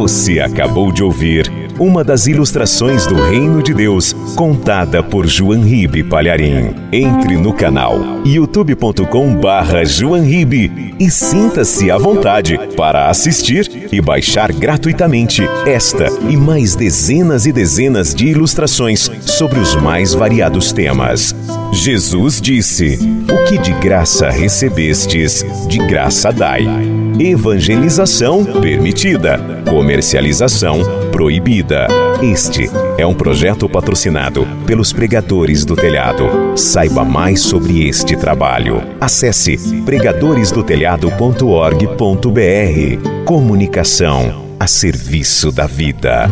Você acabou de ouvir uma das ilustrações do Reino de Deus, contada por João Ribe Palharim. Entre no canal youtube.com/João Ribe e sinta-se à vontade para assistir e baixar gratuitamente esta e mais dezenas e dezenas de ilustrações sobre os mais variados temas. Jesus disse: "O que de graça recebestes, de graça dai." Evangelização permitida, comercialização proibida. Este é um projeto patrocinado pelos Pregadores do Telhado. Saiba mais sobre este trabalho. Acesse pregadoresdotelhado.org.br. Comunicação a serviço da vida.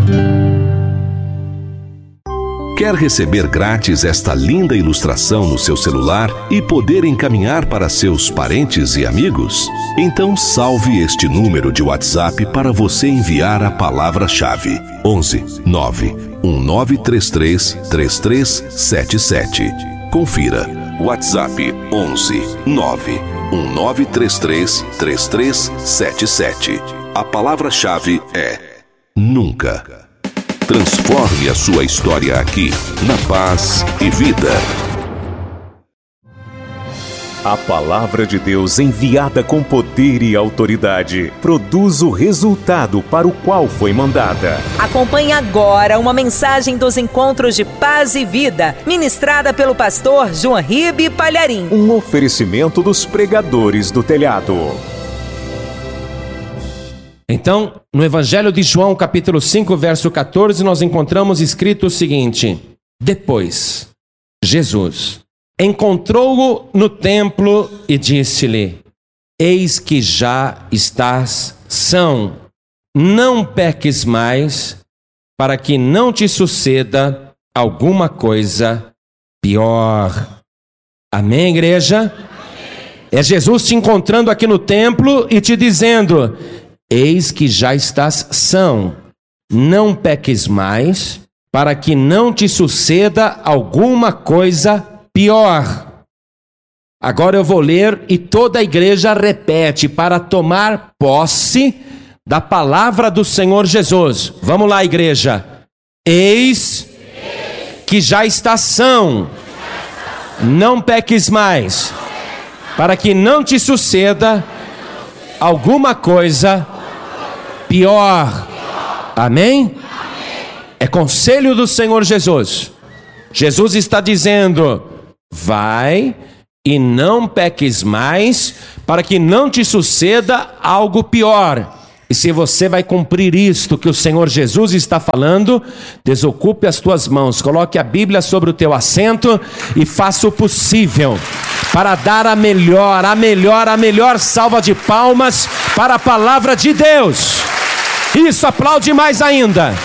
Quer receber grátis esta linda ilustração no seu celular e poder encaminhar para seus parentes e amigos? Então salve este número de WhatsApp para você enviar a palavra-chave: 11 9 1933 3377. Confira. WhatsApp 11 9 1933 3377. A palavra-chave é nunca. Transforme a sua história aqui, na Paz e Vida. A palavra de Deus, enviada com poder e autoridade, produz o resultado para o qual foi mandada. Acompanhe agora uma mensagem dos Encontros de Paz e Vida, ministrada pelo pastor João Ribe Palharim. Um oferecimento dos Pregadores do Telhado. Então, no Evangelho de João, capítulo 5, verso 14, nós encontramos escrito o seguinte: Depois, Jesus encontrou-o no templo e disse-lhe: Eis que já estás são, não peques mais, para que não te suceda alguma coisa pior. Amém, igreja? Amém. É Jesus te encontrando aqui no templo e te dizendo: Eis que já estás são, não peques mais, para que não te suceda alguma coisa pior. Agora eu vou ler e toda a igreja repete para tomar posse da palavra do Senhor Jesus. Vamos lá, igreja. Eis que já estás são, não peques mais, para que não te suceda alguma coisa pior. Amém? É conselho do Senhor Jesus. Jesus está dizendo: vai e não peques mais, para que não te suceda algo pior. E se você vai cumprir isto que o Senhor Jesus está falando, desocupe as tuas mãos, coloque a Bíblia sobre o teu assento e faça o possível para dar a melhor salva de palmas para a palavra de Deus. Isso, aplaude mais ainda.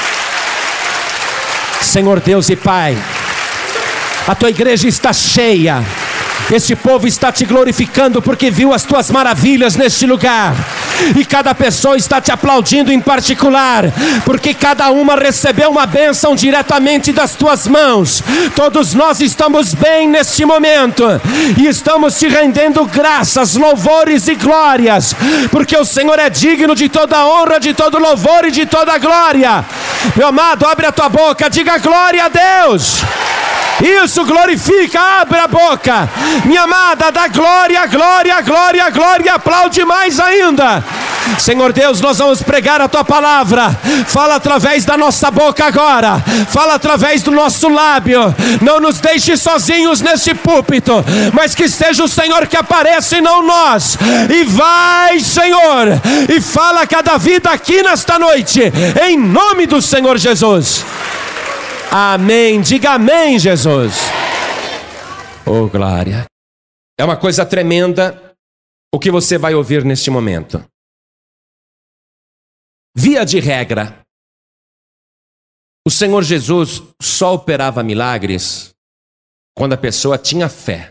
Senhor Deus e Pai, a tua igreja está cheia. Este povo está te glorificando porque viu as tuas maravilhas neste lugar. E cada pessoa está te aplaudindo em particular, porque cada uma recebeu uma bênção diretamente das tuas mãos. Todos nós estamos bem neste momento e estamos te rendendo graças, louvores e glórias, porque o Senhor é digno de toda honra, de todo louvor e de toda glória. Meu amado, abre a tua boca, diga glória a Deus. Isso, glorifica, abre a boca. Minha amada, dá glória, glória, glória, glória, aplaude mais ainda. Senhor Deus, nós vamos pregar a tua palavra. Fala através da nossa boca agora, fala através do nosso lábio. Não nos deixe sozinhos neste púlpito, mas que seja o Senhor que apareça e não nós. E vai, Senhor, e fala a cada vida aqui nesta noite, em nome do Senhor Jesus. Amém, diga amém, Jesus. Oh, glória. É uma coisa tremenda o que você vai ouvir neste momento. Via de regra, o Senhor Jesus só operava milagres quando a pessoa tinha fé.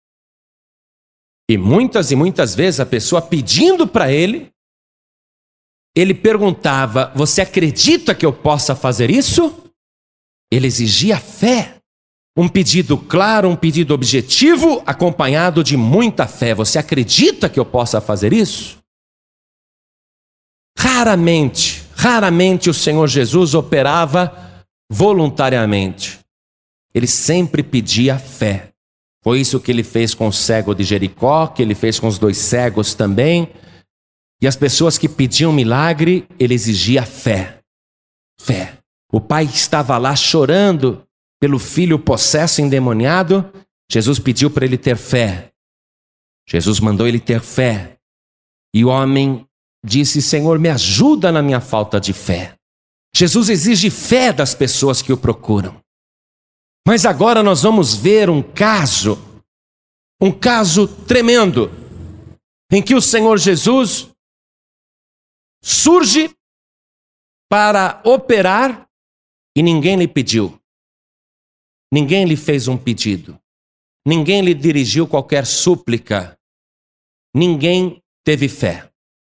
E muitas vezes a pessoa pedindo para ele perguntava: você acredita que eu possa fazer isso? Ele exigia fé. Um pedido claro, um pedido objetivo, acompanhado de muita fé. Você acredita que eu possa fazer isso? Raramente Raramente o Senhor Jesus operava voluntariamente. Ele sempre pedia fé. Foi isso que ele fez com o cego de Jericó, que ele fez com os 2 cegos também. E as pessoas que pediam milagre, ele exigia fé. Fé. O pai estava lá chorando pelo filho possesso, endemoniado. Jesus pediu para ele ter fé. Jesus mandou ele ter fé. E o homem disse: Senhor, me ajuda na minha falta de fé. Jesus exige fé das pessoas que o procuram. Mas agora nós vamos ver um caso tremendo, em que o Senhor Jesus surge para operar e ninguém lhe pediu. Ninguém lhe fez um pedido. Ninguém lhe dirigiu qualquer súplica. Ninguém teve fé.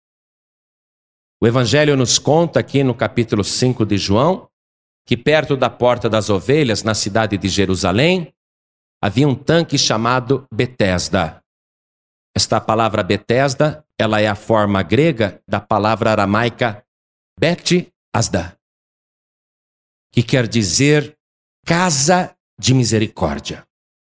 O Evangelho nos conta aqui no capítulo 5 de João, que perto da Porta das Ovelhas, na cidade de Jerusalém, havia um tanque chamado Betesda. Esta palavra Betesda, ela é a forma grega da palavra aramaica Bet-asda, que quer dizer casa de misericórdia.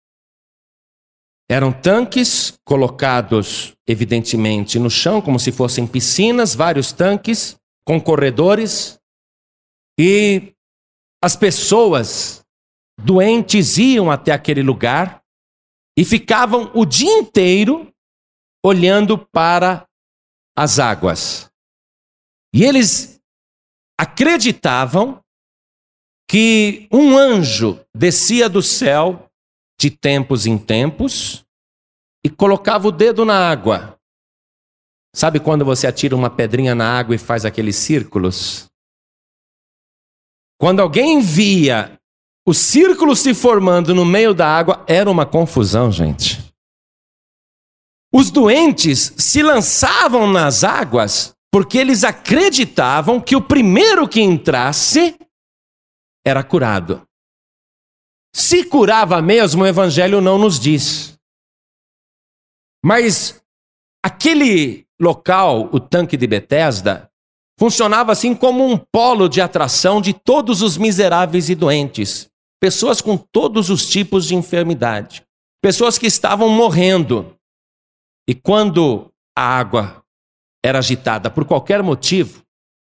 Eram tanques colocados, evidentemente, no chão, como se fossem piscinas, vários tanques com corredores, e as pessoas doentes iam até aquele lugar e ficavam o dia inteiro olhando para as águas. E eles acreditavam que um anjo descia do céu de tempos em tempos e colocava o dedo na água. Sabe quando você atira uma pedrinha na água e faz aqueles círculos? Quando alguém via o círculo se formando no meio da água, era uma confusão, gente. Os doentes se lançavam nas águas porque eles acreditavam que o primeiro que entrasse era curado. Se curava mesmo, o Evangelho não nos diz. Mas aquele local, o tanque de Betesda, funcionava assim como um polo de atração de todos os miseráveis e doentes. Pessoas com todos os tipos de enfermidade. Pessoas que estavam morrendo. E quando a água era agitada por qualquer motivo,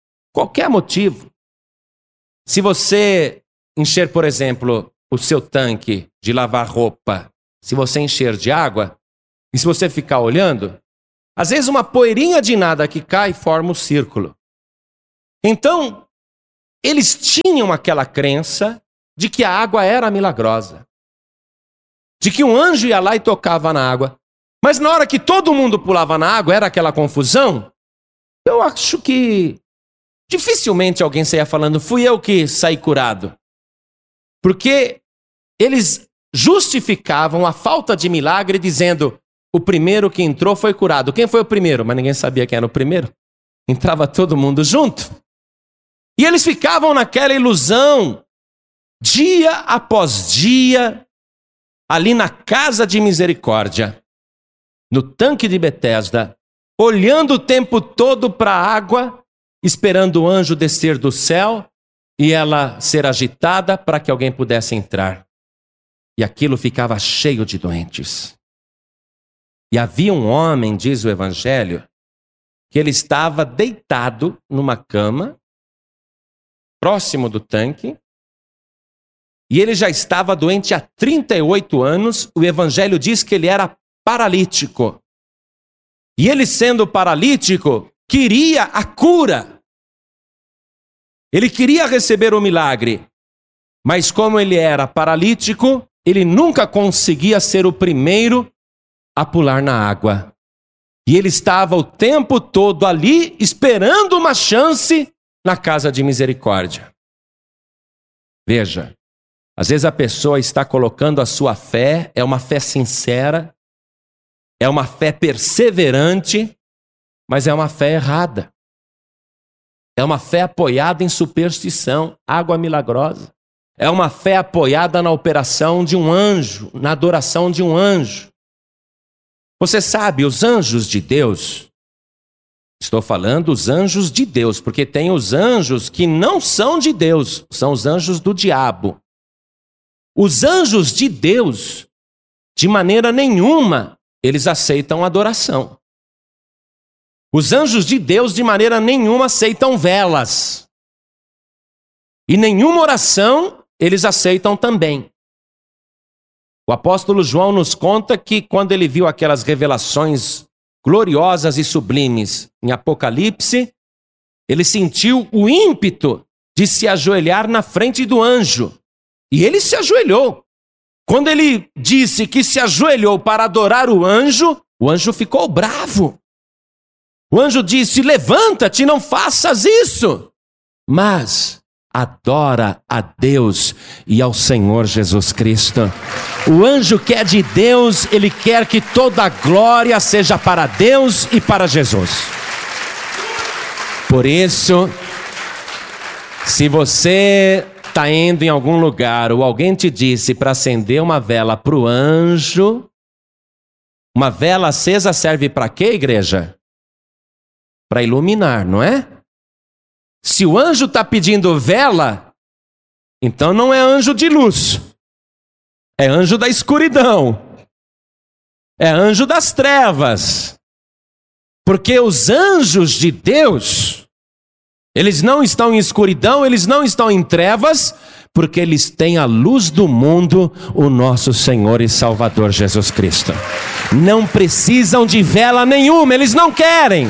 se você encher, por exemplo, o seu tanque de lavar roupa, se você encher de água, e se você ficar olhando, às vezes uma poeirinha de nada que cai forma um círculo. Então, eles tinham aquela crença de que a água era milagrosa. De que um anjo ia lá e tocava na água. Mas na hora que todo mundo pulava na água, era aquela confusão. Eu acho que dificilmente alguém saía falando, fui eu que saí curado. Porque eles justificavam a falta de milagre dizendo, o primeiro que entrou foi curado. Quem foi o primeiro? Mas ninguém sabia quem era o primeiro. Entrava todo mundo junto. E eles ficavam naquela ilusão, dia após dia, ali na casa de misericórdia, no tanque de Betesda, olhando o tempo todo para a água, esperando o anjo descer do céu e ela ser agitada para que alguém pudesse entrar. E aquilo ficava cheio de doentes. E havia um homem, diz o Evangelho, que ele estava deitado numa cama, próximo do tanque, e ele já estava doente há 38 anos. O Evangelho diz que ele era paralítico. E ele, sendo paralítico, queria a cura. Ele queria receber o milagre. Mas como ele era paralítico, ele nunca conseguia ser o primeiro a pular na água. E ele estava o tempo todo ali, esperando uma chance na casa de misericórdia. Veja, às vezes a pessoa está colocando a sua fé, é uma fé sincera, é uma fé perseverante, mas é uma fé errada. É uma fé apoiada em superstição, água milagrosa. É uma fé apoiada na operação de um anjo, na adoração de um anjo. Você sabe, os anjos de Deus Estou falando os anjos de Deus, porque tem os anjos que não são de Deus, são os anjos do diabo. Os anjos de Deus, de maneira nenhuma, eles aceitam adoração. Os anjos de Deus, de maneira nenhuma, aceitam velas. E nenhuma oração eles aceitam também. O apóstolo João nos conta que quando ele viu aquelas revelações gloriosas e sublimes em Apocalipse, ele sentiu o ímpeto de se ajoelhar na frente do anjo. E ele se ajoelhou. Quando ele disse que se ajoelhou para adorar o anjo ficou bravo. O anjo disse: levanta-te, não faças isso. Mas adora a Deus e ao Senhor Jesus Cristo. O anjo que é de Deus, ele quer que toda a glória seja para Deus e para Jesus. Por isso, se você está indo em algum lugar ou alguém te disse para acender uma vela para o anjo, uma vela acesa serve para quê, igreja? Para iluminar, não é? Se o anjo está pedindo vela, então não é anjo de luz. É anjo da escuridão. É anjo das trevas. Porque os anjos de Deus, eles não estão em escuridão, eles não estão em trevas, porque eles têm a luz do mundo, o nosso Senhor e Salvador Jesus Cristo. Não precisam de vela nenhuma, eles não querem.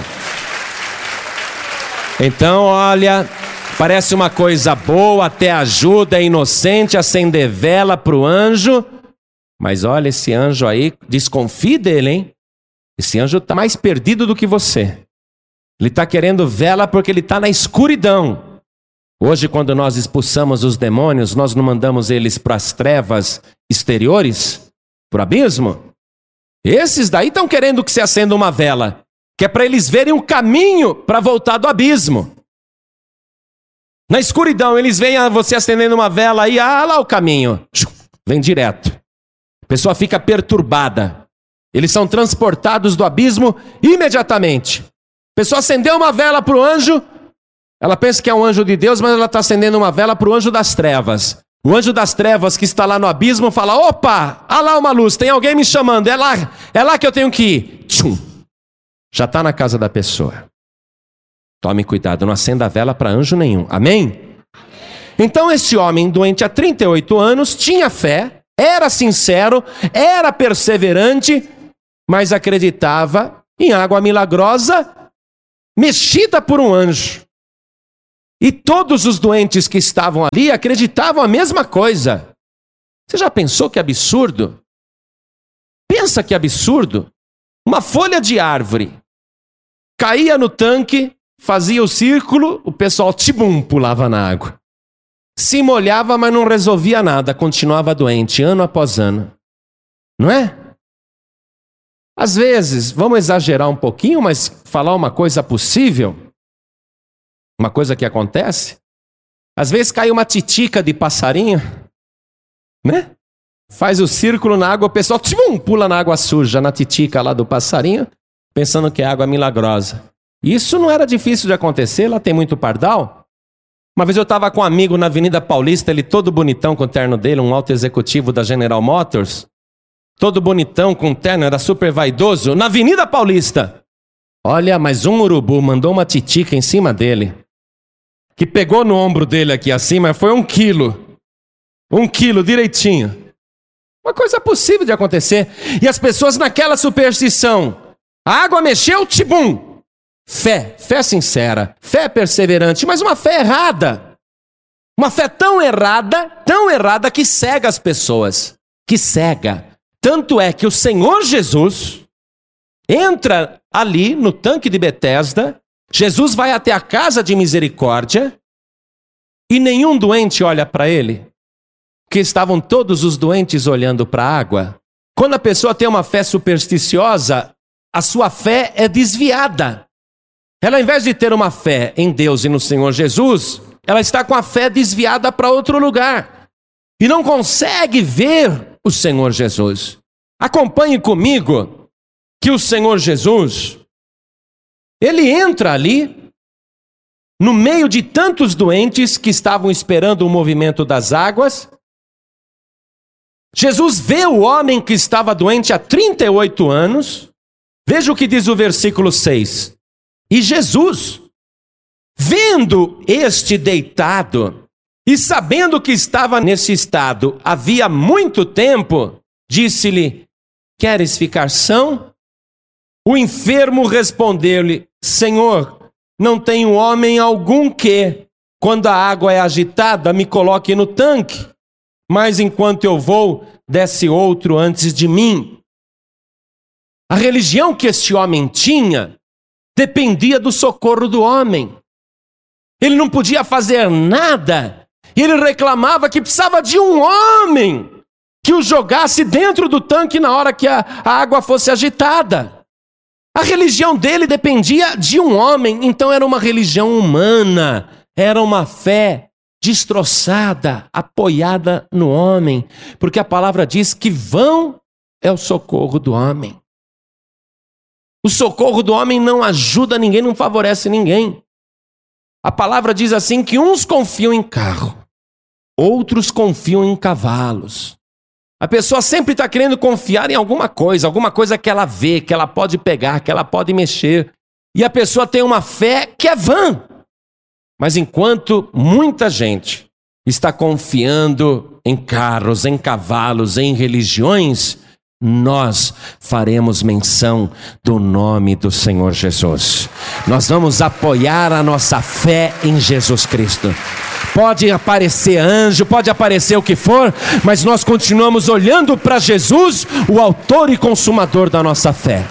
Então, olha, parece uma coisa boa, até ajuda, é inocente acender vela para o anjo. Mas olha, esse anjo aí, desconfie dele, hein? Esse anjo está mais perdido do que você. Ele está querendo vela porque ele está na escuridão. Hoje, quando nós expulsamos os demônios, nós não mandamos eles para as trevas exteriores, para o abismo. Esses daí estão querendo que você acenda uma vela, que é para eles verem um caminho para voltar do abismo. Na escuridão, eles veem você acendendo uma vela aí, lá o caminho. Vem direto. A pessoa fica perturbada. Eles são transportados do abismo imediatamente. A pessoa acendeu uma vela para o anjo, ela pensa que é um anjo de Deus, mas ela está acendendo uma vela para o anjo das trevas. O anjo das trevas que está lá no abismo fala: opa, há lá uma luz, tem alguém me chamando, é lá que eu tenho que ir. Tchum. Já está na casa da pessoa. Tome cuidado, não acenda a vela para anjo nenhum. Amém? Então esse homem doente há 38 anos tinha fé, era sincero, era perseverante, mas acreditava em água milagrosa mexida por um anjo. E todos os doentes que estavam ali acreditavam a mesma coisa. Você já pensou que absurdo? Pensa que absurdo. Uma folha de árvore caía no tanque, fazia o círculo, o pessoal tibum, pulava na água. Se molhava, mas não resolvia nada, continuava doente, ano após ano. Não é? Às vezes, vamos exagerar um pouquinho, mas falar uma coisa possível, uma coisa que acontece. Às vezes cai uma titica de passarinho, né? Faz o círculo na água, o pessoal tchum, pula na água suja, na titica lá do passarinho, pensando que é água milagrosa. Isso não era difícil de acontecer, lá tem muito pardal. Uma vez eu estava com um amigo na Avenida Paulista, ele todo bonitão com o terno dele, um alto executivo da General Motors, todo bonitão com o terno, era super vaidoso, na Avenida Paulista. Olha, mas um urubu mandou uma titica em cima dele, que pegou no ombro dele aqui acima, foi 1 quilo. 1 quilo direitinho. Uma coisa possível de acontecer. E as pessoas naquela superstição. A água mexeu, tibum. Fé sincera, fé perseverante, mas uma fé errada. Uma fé tão errada que cega as pessoas. Que cega. Tanto é que o Senhor Jesus entra ali no tanque de Betesda, Jesus vai até a casa de misericórdia e nenhum doente olha para ele. Que estavam todos os doentes olhando para a água. Quando a pessoa tem uma fé supersticiosa, a sua fé é desviada. Ela, ao invés de ter uma fé em Deus e no Senhor Jesus, ela está com a fé desviada para outro lugar. E não consegue ver o Senhor Jesus. Acompanhe comigo que o Senhor Jesus, Ele entra ali, no meio de tantos doentes que estavam esperando o movimento das águas. Jesus vê o homem que estava doente há 38 anos. Veja o que diz o versículo 6. E Jesus, vendo este deitado e sabendo que estava nesse estado havia muito tempo, disse-lhe: queres ficar são? O enfermo respondeu-lhe: Senhor, não tenho homem algum que, quando a água é agitada, me coloque no tanque, mas enquanto eu vou, desce outro antes de mim. A religião que este homem tinha dependia do socorro do homem. Ele não podia fazer nada. E ele reclamava que precisava de um homem que o jogasse dentro do tanque na hora que a água fosse agitada. A religião dele dependia de um homem, então era uma religião humana, era uma fé destroçada, apoiada no homem, porque a palavra diz que vão é o socorro do homem. O socorro do homem não ajuda ninguém, não favorece ninguém. A palavra diz assim que uns confiam em carro, outros confiam em cavalos. A pessoa sempre está querendo confiar em alguma coisa que ela vê, que ela pode pegar, que ela pode mexer. E a pessoa tem uma fé que é vã. Mas enquanto muita gente está confiando em carros, em cavalos, em religiões, nós faremos menção do nome do Senhor Jesus. Nós vamos apoiar a nossa fé em Jesus Cristo. Pode aparecer anjo, pode aparecer o que for, mas nós continuamos olhando para Jesus, o autor e consumador da nossa fé.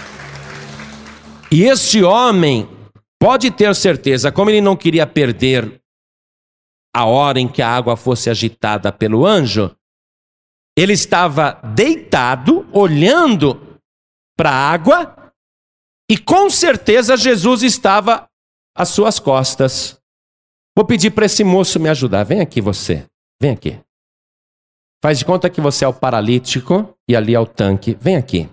E este homem, pode ter certeza, como ele não queria perder a hora em que a água fosse agitada pelo anjo, ele estava deitado, olhando para a água, e com certeza Jesus estava às suas costas. Vou pedir para esse moço me ajudar. Vem aqui você, vem aqui. Faz de conta que você é o paralítico e ali é o tanque. Vem aqui.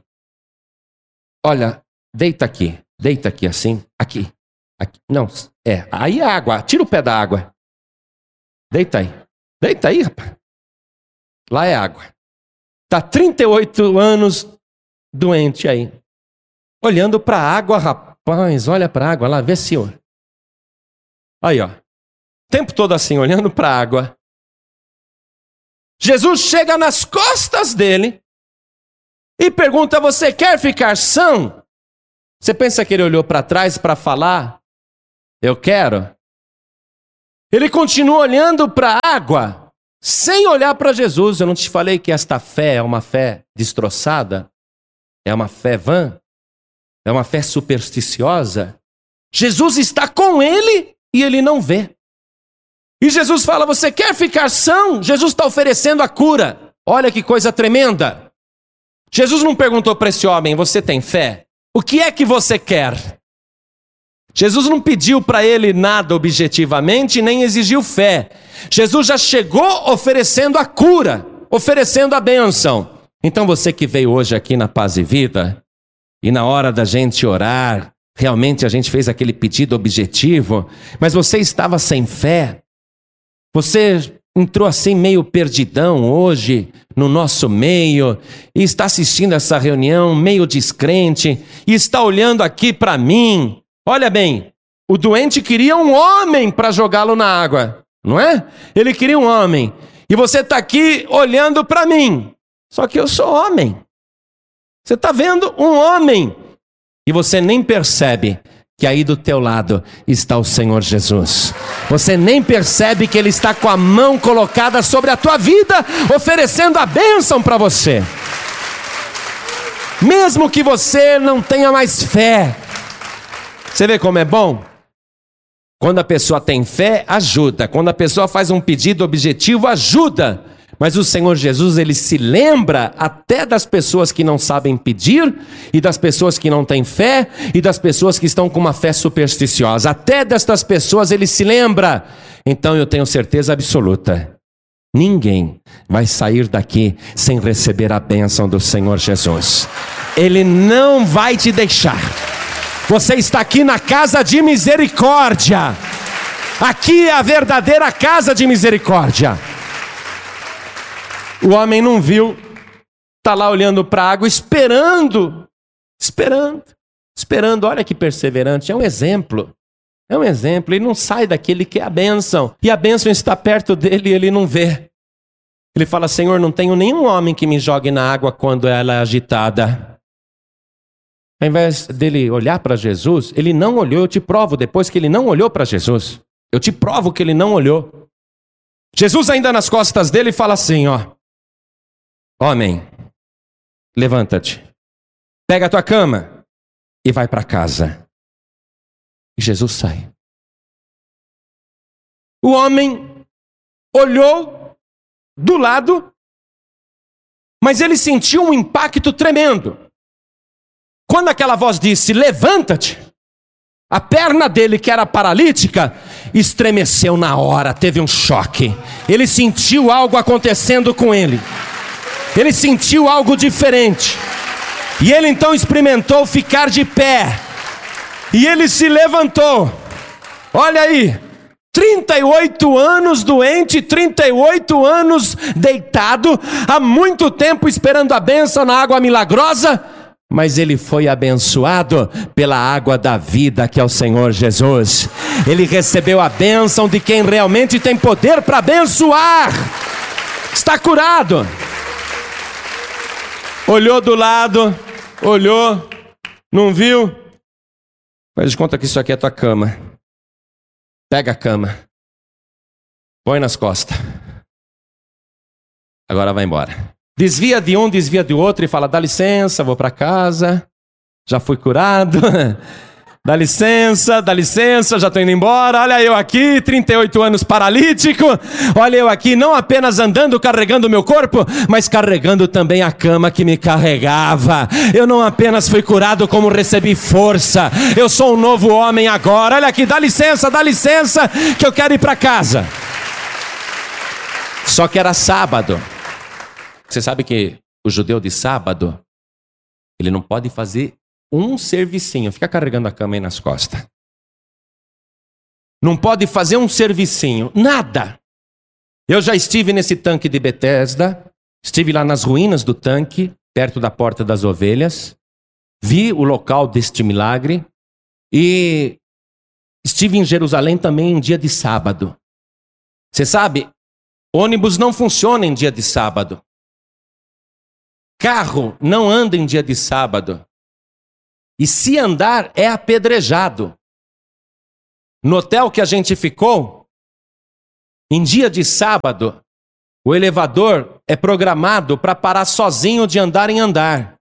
Olha, deita aqui assim, aqui. Não, aí a água, tira o pé da água. Deita aí, rapaz. Lá é água. Está 38 anos doente aí. Olhando para a água, rapaz, olha para a água lá, vê, senhor. Aí, ó. O tempo todo assim, olhando para a água. Jesus chega nas costas dele e pergunta: você quer ficar são? Você pensa que ele olhou para trás para falar? Eu quero. Ele continua olhando para a água, sem olhar para Jesus. Eu não te falei que esta fé é uma fé destroçada? É uma fé vã? É uma fé supersticiosa? Jesus está com ele e ele não vê. E Jesus fala: você quer ficar são? Jesus está oferecendo a cura. Olha que coisa tremenda. Jesus não perguntou para esse homem: você tem fé? O que é que você quer? Jesus não pediu para ele nada objetivamente, nem exigiu fé. Jesus já chegou oferecendo a cura, oferecendo a bênção. Então você que veio hoje aqui na Paz e Vida, e na hora da gente orar, realmente a gente fez aquele pedido objetivo, mas você estava sem fé, você entrou assim meio perdidão hoje no nosso meio e está assistindo essa reunião meio descrente e está olhando aqui para mim. Olha bem, o doente queria um homem para jogá-lo na água, não é? Ele queria um homem. E você está aqui olhando para mim. Só que eu sou homem. Você está vendo um homem. E você nem percebe que aí do teu lado está o Senhor Jesus. Você nem percebe que Ele está com a mão colocada sobre a tua vida, oferecendo a bênção para você. Mesmo que você não tenha mais fé. Você vê como é bom? Quando a pessoa tem fé, ajuda. Quando a pessoa faz um pedido objetivo, ajuda. Mas o Senhor Jesus, Ele se lembra até das pessoas que não sabem pedir, e das pessoas que não têm fé, e das pessoas que estão com uma fé supersticiosa. Até destas pessoas Ele se lembra. Então eu tenho certeza absoluta: ninguém vai sair daqui sem receber a bênção do Senhor Jesus. Ele não vai te deixar. Você está aqui na casa de misericórdia. Aqui é a verdadeira casa de misericórdia. O homem não viu, está lá olhando para a água, esperando. Olha que perseverante, é um exemplo. Ele não sai daquele que é a bênção. E a bênção está perto dele e ele não vê. Ele fala: Senhor, não tenho nenhum homem que me jogue na água quando ela é agitada. Ao invés dele olhar para Jesus, ele não olhou. Eu te provo depois que ele não olhou para Jesus. Eu te provo que ele não olhou. Jesus ainda nas costas dele fala assim, ó: homem, levanta-te, pega a tua cama e vai para casa. E Jesus sai. O homem olhou do lado, mas ele sentiu um impacto tremendo. Quando aquela voz disse: levanta-te, a perna dele, que era paralítica, estremeceu na hora, teve um choque. Ele sentiu algo acontecendo com ele. Ele sentiu algo diferente. E ele então experimentou ficar de pé. E ele se levantou. Olha aí, 38 anos doente, 38 anos deitado, há muito tempo esperando a bênção na água milagrosa. Mas ele foi abençoado pela água da vida, que é o Senhor Jesus. Ele recebeu a bênção de quem realmente tem poder para abençoar. Está curado. Olhou do lado, olhou, não viu. Faz de conta que isso aqui é a tua cama. Pega a cama, põe nas costas. Agora vai embora. Desvia de um, desvia do outro e fala: dá licença, vou para casa, já fui curado. Dá licença, já estou indo embora. Olha eu aqui, 38 anos paralítico. Olha eu aqui, não apenas andando, carregando o meu corpo, mas carregando também a cama que me carregava. Eu não apenas fui curado, como recebi força. Eu sou um novo homem agora. Olha aqui, dá licença, que eu quero ir para casa. Só que era sábado. Você sabe que o judeu de sábado, ele não pode fazer um servicinho, fica carregando a cama aí nas costas. Não pode fazer um servicinho, nada. Eu já estive nesse tanque de Betesda, estive lá nas ruínas do tanque, perto da Porta das Ovelhas, vi o local deste milagre e estive em Jerusalém também em dia de sábado. Você sabe, ônibus não funciona em dia de sábado. Carro não anda em dia de sábado. E se andar, é apedrejado. No hotel que a gente ficou, em dia de sábado, o elevador é programado para parar sozinho de andar em andar.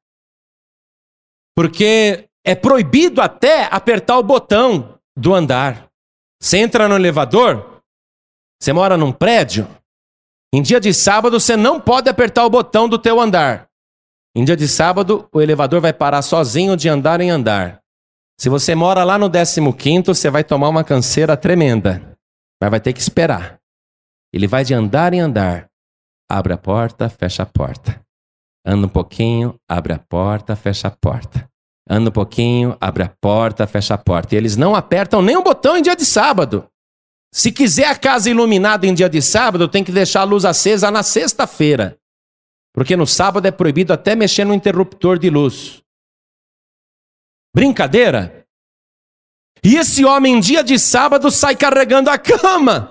Porque é proibido até apertar o botão do andar. Você entra no elevador, você mora num prédio, em dia de sábado você não pode apertar o botão do teu andar. Em dia de sábado, o elevador vai parar sozinho de andar em andar. Se você mora lá no 15º, você vai tomar uma canseira tremenda. Mas vai ter que esperar. Ele vai de andar em andar. Abre a porta, fecha a porta. Anda um pouquinho, abre a porta, fecha a porta. Anda um pouquinho, abre a porta, fecha a porta. E eles não apertam nem o botão em dia de sábado. Se quiser a casa iluminada em dia de sábado, tem que deixar a luz acesa na sexta-feira. Porque no sábado é proibido até mexer no interruptor de luz. Brincadeira? E esse homem, em dia de sábado, sai carregando a cama.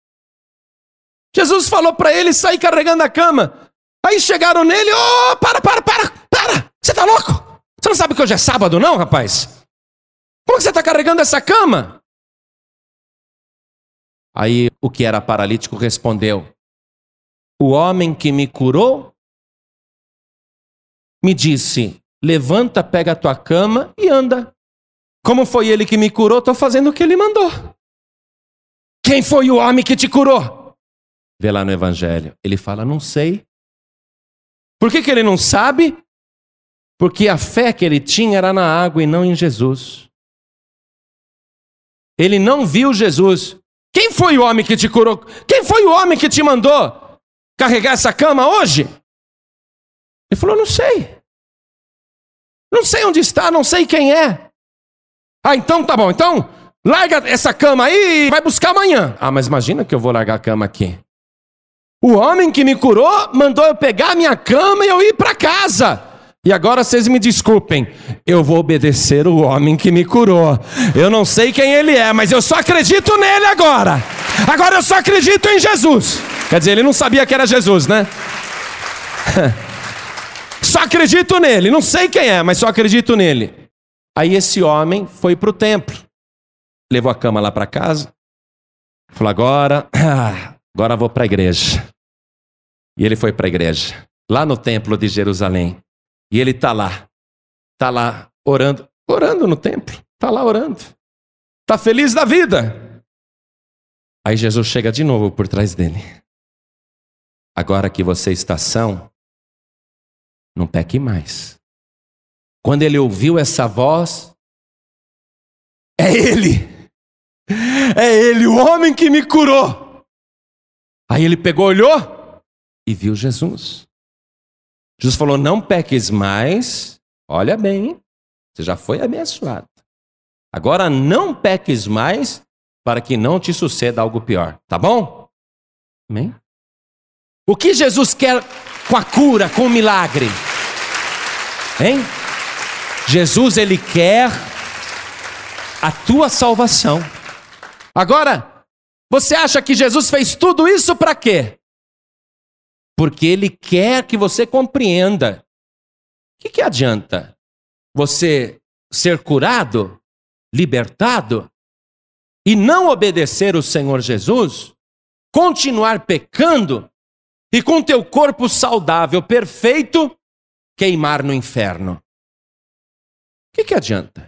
Jesus falou para ele sair carregando a cama. Aí chegaram nele: oh, para! Você tá louco? Você não sabe que hoje é sábado não, rapaz? Como que você está carregando essa cama? Aí o que era paralítico respondeu: o homem que me curou me disse: levanta, pega a tua cama e anda. Como foi ele que me curou, estou fazendo o que ele mandou. Quem foi o homem que te curou? Vê lá no Evangelho. Ele fala: não sei. Por que ele não sabe? Porque a fé que ele tinha era na água e não em Jesus. Ele não viu Jesus. Quem foi o homem que te curou? Quem foi o homem que te mandou carregar essa cama hoje? Ele falou: não sei. Não sei onde está, não sei quem é. Ah, então tá bom. Então, larga essa cama aí e vai buscar amanhã. Ah, mas imagina que eu vou largar a cama aqui. O homem que me curou mandou eu pegar a minha cama e eu ir para casa. E agora vocês me desculpem, eu vou obedecer o homem que me curou. Eu não sei quem ele é, mas eu só acredito nele agora. Agora eu só acredito em Jesus. Quer dizer, ele não sabia que era Jesus, né? Só acredito nele, não sei quem é, mas só acredito nele. Aí esse homem foi para o templo, levou a cama lá para casa, falou, agora eu vou para a igreja. E ele foi para a igreja, lá no templo de Jerusalém. E ele está lá orando no templo, está lá orando. Está feliz da vida. Aí Jesus chega de novo por trás dele. Agora que você está são, não peque mais. Quando ele ouviu essa voz, é ele, o homem que me curou. Aí ele pegou, olhou e viu Jesus. Jesus falou, não peques mais, olha bem, você já foi abençoado. Agora não peques mais, para que não te suceda algo pior, tá bom? Amém? O que Jesus quer com a cura, com o milagre? Hein? Jesus, ele quer a tua salvação. Agora, você acha que Jesus fez tudo isso para quê? Porque ele quer que você compreenda. O que adianta você ser curado, libertado, e não obedecer o Senhor Jesus, continuar pecando, e com teu corpo saudável, perfeito, queimar no inferno? O que adianta?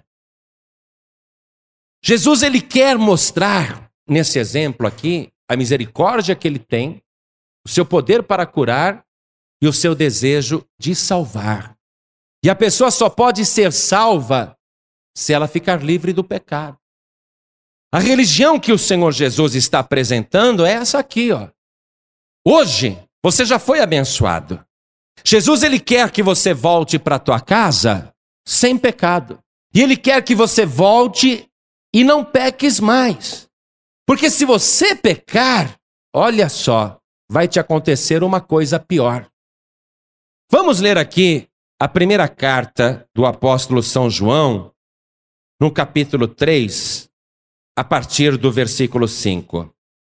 Jesus, ele quer mostrar, nesse exemplo aqui, a misericórdia que ele tem, o seu poder para curar e o seu desejo de salvar. E a pessoa só pode ser salva se ela ficar livre do pecado. A religião que o Senhor Jesus está apresentando é essa aqui, ó. Hoje, você já foi abençoado. Jesus, ele quer que você volte para a tua casa sem pecado. E ele quer que você volte e não peques mais. Porque se você pecar, olha só, vai te acontecer uma coisa pior. Vamos ler aqui a primeira carta do apóstolo São João, no capítulo 3, a partir do versículo 5.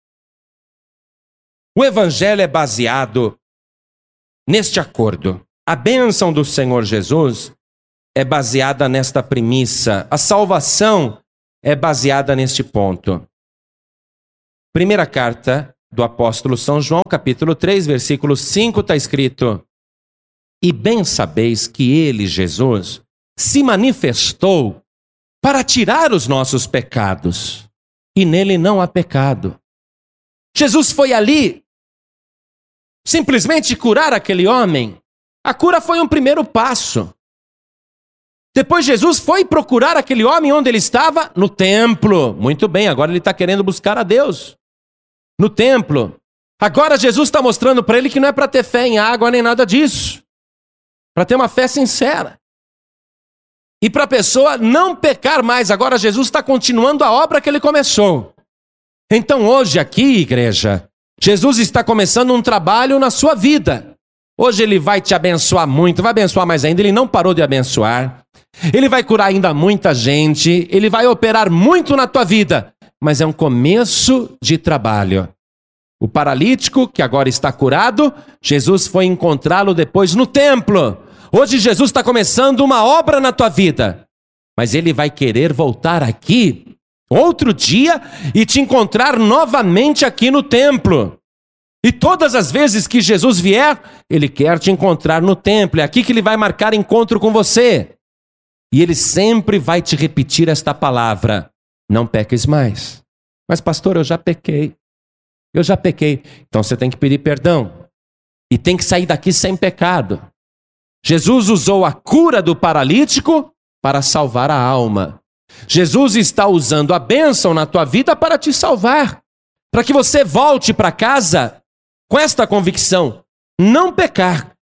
O evangelho é baseado neste acordo. A bênção do Senhor Jesus é baseada nesta premissa. A salvação é baseada neste ponto. Primeira carta do apóstolo São João, capítulo 3, versículo 5, está escrito: E bem sabeis que ele, Jesus, se manifestou para tirar os nossos pecados, e nele não há pecado. Jesus foi ali simplesmente curar aquele homem. A cura foi um primeiro passo. Depois Jesus foi procurar aquele homem onde ele estava? No templo. Muito bem, agora ele está querendo buscar a Deus. No templo. Agora Jesus está mostrando para ele que não é para ter fé em água nem nada disso. Para ter uma fé sincera. E para a pessoa não pecar mais. Agora Jesus está continuando a obra que ele começou. Então hoje aqui, igreja, Jesus está começando um trabalho na sua vida. Hoje ele vai te abençoar muito, vai abençoar mais ainda. Ele não parou de abençoar. Ele vai curar ainda muita gente. Ele vai operar muito na tua vida. Mas é um começo de trabalho. O paralítico, que agora está curado, Jesus foi encontrá-lo depois no templo. Hoje Jesus está começando uma obra na tua vida. Mas ele vai querer voltar aqui outro dia e te encontrar novamente aqui no templo. E todas as vezes que Jesus vier, ele quer te encontrar no templo. É aqui que ele vai marcar encontro com você. E ele sempre vai te repetir esta palavra: não peques mais. Mas pastor, eu já pequei. Eu já pequei. Então você tem que pedir perdão. E tem que sair daqui sem pecado. Jesus usou a cura do paralítico para salvar a alma. Jesus está usando a bênção na tua vida para te salvar. Para que você volte para casa com esta convicção: não pecar.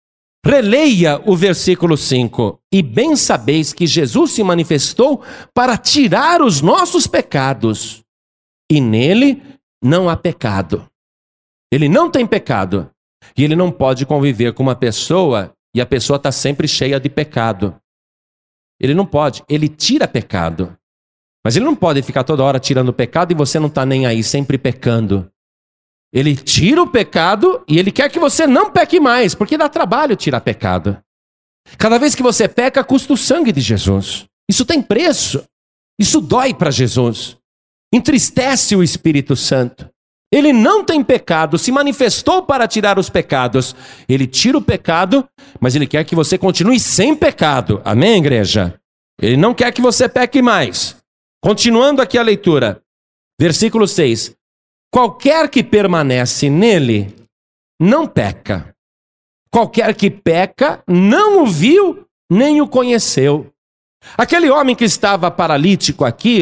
Releia o versículo 5. E bem sabeis que Jesus se manifestou para tirar os nossos pecados. E nele não há pecado. Ele não tem pecado. E ele não pode conviver com uma pessoa e a pessoa está sempre cheia de pecado. Ele não pode. Ele tira pecado. Mas ele não pode ficar toda hora tirando pecado e você não está nem aí, sempre pecando. Ele tira o pecado e ele quer que você não peque mais, porque dá trabalho tirar pecado. Cada vez que você peca, custa o sangue de Jesus. Isso tem preço. Isso dói para Jesus. Entristece o Espírito Santo. Ele não tem pecado, se manifestou para tirar os pecados. Ele tira o pecado, mas ele quer que você continue sem pecado. Amém, igreja? Ele não quer que você peque mais. Continuando aqui a leitura. Versículo 6. Qualquer que permanece nele, não peca. Qualquer que peca, não o viu, nem o conheceu. Aquele homem que estava paralítico aqui,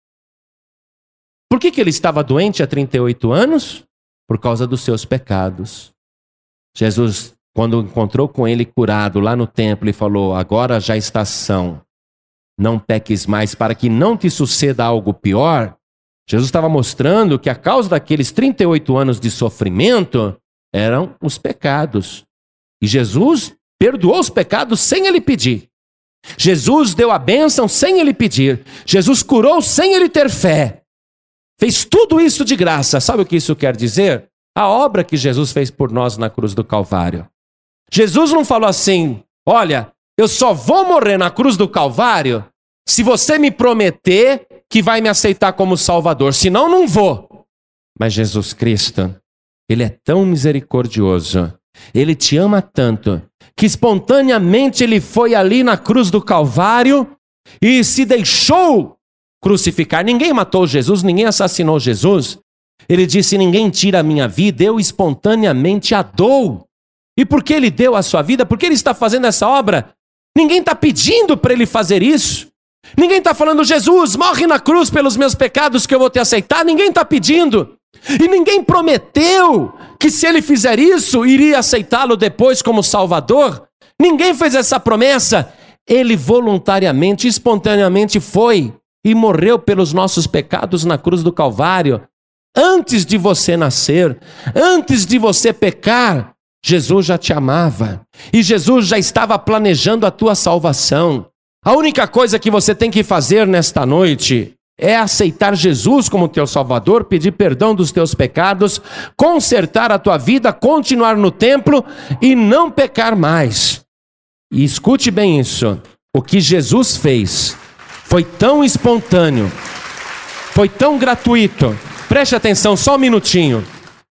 por que ele estava doente há 38 anos? Por causa dos seus pecados. Jesus, quando encontrou com ele curado lá no templo, e falou, agora já estás são, não peques mais para que não te suceda algo pior. Jesus estava mostrando que a causa daqueles 38 anos de sofrimento eram os pecados. E Jesus perdoou os pecados sem ele pedir. Jesus deu a bênção sem ele pedir. Jesus curou sem ele ter fé. Fez tudo isso de graça. Sabe o que isso quer dizer? A obra que Jesus fez por nós na cruz do Calvário. Jesus não falou assim, olha, eu só vou morrer na cruz do Calvário se você me prometer que vai me aceitar como Salvador, senão não vou. Mas Jesus Cristo, Ele é tão misericordioso, Ele te ama tanto, que espontaneamente Ele foi ali na cruz do Calvário e se deixou crucificar. Ninguém matou Jesus, ninguém assassinou Jesus. Ele disse, ninguém tira a minha vida, eu espontaneamente a dou. E por que Ele deu a sua vida? Por que Ele está fazendo essa obra? Ninguém está pedindo para Ele fazer isso. Ninguém está falando, Jesus, morre na cruz pelos meus pecados que eu vou te aceitar. Ninguém está pedindo. E ninguém prometeu que se ele fizer isso, iria aceitá-lo depois como Salvador. Ninguém fez essa promessa. Ele voluntariamente, espontaneamente foi e morreu pelos nossos pecados na cruz do Calvário. Antes de você nascer, antes de você pecar, Jesus já te amava. E Jesus já estava planejando a tua salvação. A única coisa que você tem que fazer nesta noite é aceitar Jesus como teu Salvador, pedir perdão dos teus pecados, consertar a tua vida, continuar no templo e não pecar mais. E escute bem isso, o que Jesus fez foi tão espontâneo, foi tão gratuito. Preste atenção, só um minutinho.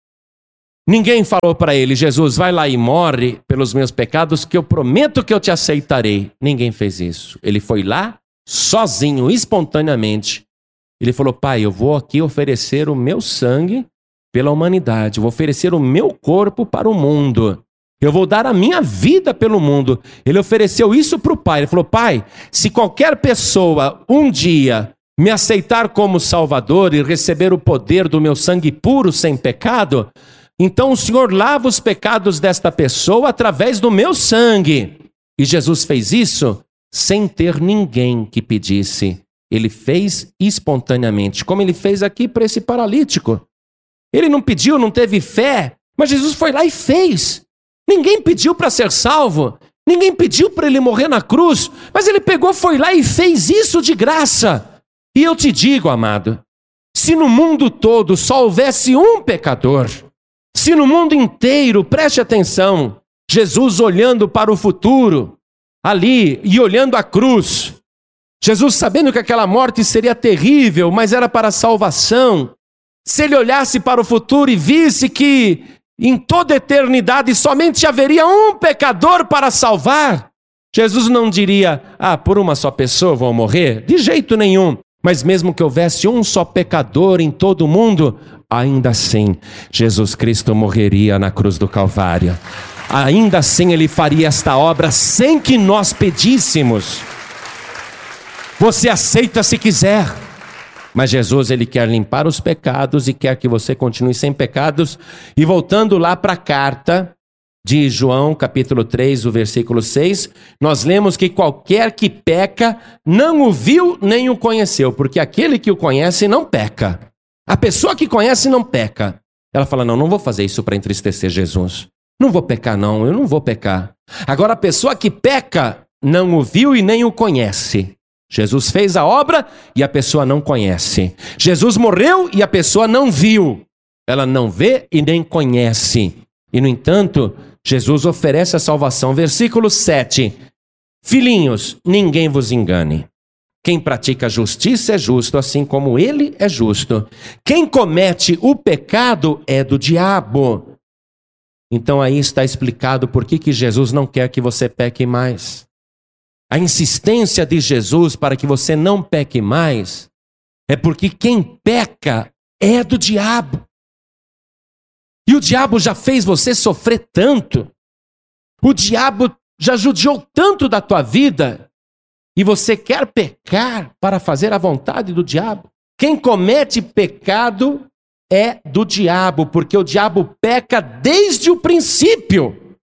Ninguém falou para ele, Jesus, vai lá e morre pelos meus pecados, que eu prometo que eu te aceitarei. Ninguém fez isso. Ele foi lá, sozinho, espontaneamente. Ele falou, Pai, eu vou aqui oferecer o meu sangue pela humanidade. Eu vou oferecer o meu corpo para o mundo. Eu vou dar a minha vida pelo mundo. Ele ofereceu isso para o Pai. Ele falou, Pai, se qualquer pessoa um dia me aceitar como Salvador e receber o poder do meu sangue puro sem pecado, então o Senhor lava os pecados desta pessoa através do meu sangue. E Jesus fez isso sem ter ninguém que pedisse. Ele fez espontaneamente, como ele fez aqui para esse paralítico. Ele não pediu, não teve fé, mas Jesus foi lá e fez. Ninguém pediu para ser salvo, ninguém pediu para ele morrer na cruz, mas ele pegou, foi lá e fez isso de graça. E eu te digo, amado, se no mundo todo só houvesse um pecador, se no mundo inteiro, preste atenção, Jesus olhando para o futuro, ali, e olhando a cruz, Jesus sabendo que aquela morte seria terrível, mas era para a salvação, se ele olhasse para o futuro e visse que em toda a eternidade somente haveria um pecador para salvar, Jesus não diria, por uma só pessoa vou morrer? De jeito nenhum. Mas mesmo que houvesse um só pecador em todo o mundo, ainda assim, Jesus Cristo morreria na cruz do Calvário. Ainda assim, Ele faria esta obra sem que nós pedíssemos. Você aceita se quiser, mas Jesus, Ele quer limpar os pecados e quer que você continue sem pecados. E voltando lá para a carta de João, capítulo 3, o versículo 6, nós lemos que qualquer que peca não o viu nem o conheceu, porque aquele que o conhece não peca. A pessoa que conhece não peca. Ela fala, não vou fazer isso para entristecer Jesus. Não vou pecar não, eu não vou pecar. Agora a pessoa que peca não o viu e nem o conhece. Jesus fez a obra e a pessoa não conhece. Jesus morreu e a pessoa não viu. Ela não vê e nem conhece. E no entanto, Jesus oferece a salvação. Versículo 7. Filhinhos, ninguém vos engane. Quem pratica justiça é justo, assim como ele é justo. Quem comete o pecado é do diabo. Então aí está explicado por que Jesus não quer que você peque mais. A insistência de Jesus para que você não peque mais é porque quem peca é do diabo. E o diabo já fez você sofrer tanto. O diabo já judiou tanto da tua vida. E você quer pecar para fazer a vontade do diabo? Quem comete pecado é do diabo, porque o diabo peca desde o princípio.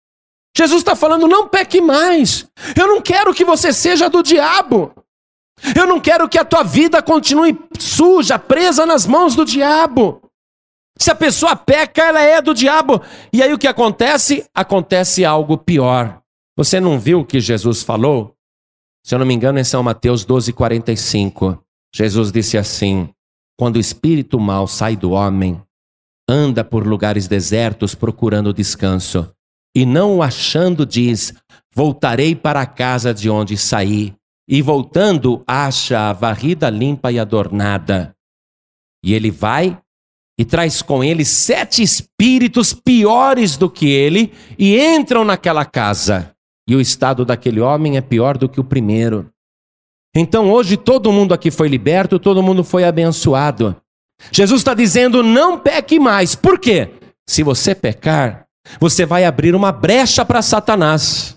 Jesus está falando, não peque mais. Eu não quero que você seja do diabo. Eu não quero que a tua vida continue suja, presa nas mãos do diabo. Se a pessoa peca, ela é do diabo. E aí o que acontece? Acontece algo pior. Você não viu o que Jesus falou? Se eu não me engano, em São Mateus 12:45. Jesus disse assim, quando o espírito mau sai do homem, anda por lugares desertos procurando descanso, e não o achando diz, voltarei para a casa de onde saí, e voltando acha a varrida limpa e adornada. E ele vai e traz com ele 7 espíritos piores do que ele, e entram naquela casa. E o estado daquele homem é pior do que o primeiro. Então hoje todo mundo aqui foi liberto, todo mundo foi abençoado. Jesus está dizendo, não peque mais. Por quê? Se você pecar, você vai abrir uma brecha para Satanás.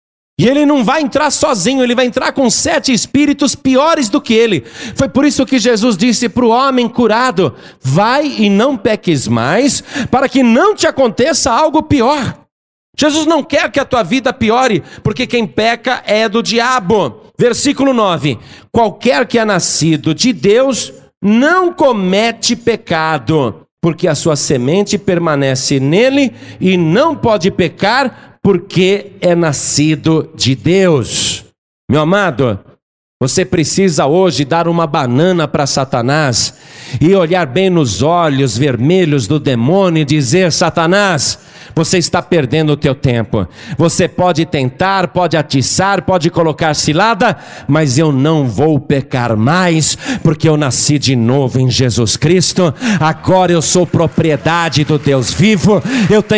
E ele não vai entrar sozinho, ele vai entrar com 7 espíritos piores do que ele. Foi por isso que Jesus disse para o homem curado, vai e não peques mais, para que não te aconteça algo pior. Jesus não quer que a tua vida piore, porque quem peca é do diabo. Versículo 9, qualquer que é nascido de Deus não comete pecado, porque a sua semente permanece nele e não pode pecar, porque é nascido de Deus. Meu amado, você precisa hoje dar uma banana para Satanás e olhar bem nos olhos vermelhos do demônio e dizer, Satanás, você está perdendo o teu tempo. Você pode tentar, pode atiçar, pode colocar cilada, mas eu não vou pecar mais, porque eu nasci de novo em Jesus Cristo. Agora eu sou propriedade do Deus vivo. Eu tenho